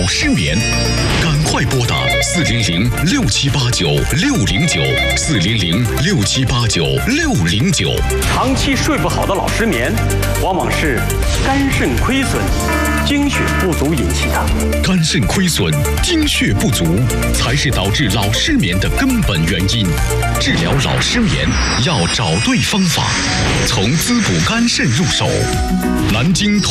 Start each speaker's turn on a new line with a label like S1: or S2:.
S1: 失眠，赶快拨打400-6789-609，400-6789-609。
S2: 长期睡不好的老失眠，往往是肝肾亏损、精血不足引起的。
S1: 肝肾亏损、精血不足才是导致老失眠的根本原因。治疗老失眠要找对方法，从滋补肝肾入手。南京